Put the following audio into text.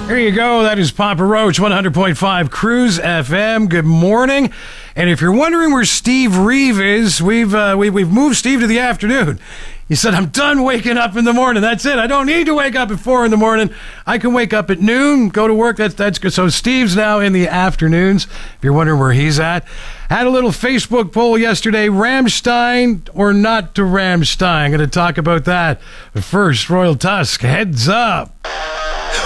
There you go. That is Papa Roach, 100.5 Cruise FM. Good morning. And if you're wondering where Steve Reeve is, we've moved Steve to the afternoon. He said, I'm done waking up in the morning. That's it. I don't need to wake up at 4 in the morning. I can wake up at noon, go to work. That's good. So Steve's now in the afternoons, if you're wondering where he's at. Had a little Facebook poll yesterday, Rammstein or not to Rammstein. Going to talk about that. But first, Royal Tusk, heads up.